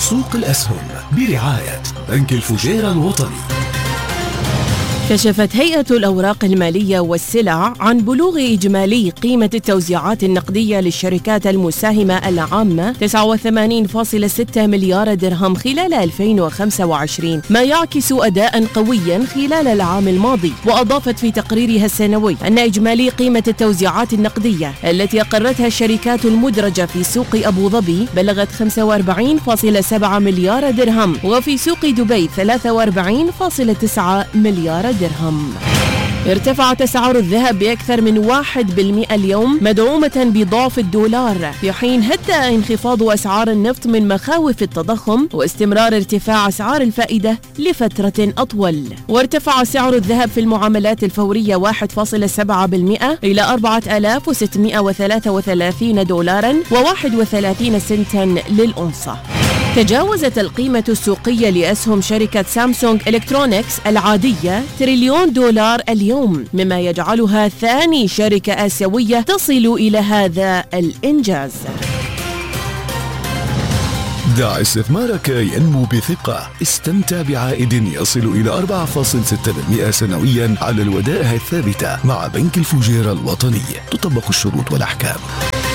سوق الأسهم برعاية بنك الفجيرة الوطني. كشفت هيئة الأوراق المالية والسلع عن بلوغ إجمالي قيمة التوزيعات النقدية للشركات المساهمة العامة 89.6 مليار درهم خلال 2025، ما يعكس أداء قويا خلال العام الماضي. وأضافت في تقريرها السنوي أن إجمالي قيمة التوزيعات النقدية التي أقرتها الشركات المدرجة في سوق أبو ظبي بلغت 45.7 مليار درهم، وفي سوق دبي 43.9 مليار درهم. ارتفعت أسعار الذهب بأكثر من 1% اليوم مدعومة بضعف الدولار، في حين هدأ انخفاض أسعار النفط من مخاوف التضخم واستمرار ارتفاع أسعار الفائدة لفترة أطول. وارتفع سعر الذهب في المعاملات الفورية 1.7% إلى 4633 دولارا و31 سنتا للأونصة. تجاوزت القيمة السوقية لأسهم شركة سامسونج إلكترونيكس العادية تريليون دولار اليوم، مما يجعلها ثاني شركة آسيوية تصل إلى هذا الإنجاز. دع استثمارك ينمو بثقة. استمتع بعائد يصل إلى 4.6% سنويا على الودائع الثابتة مع بنك الفجيرة الوطني. تطبق الشروط والأحكام.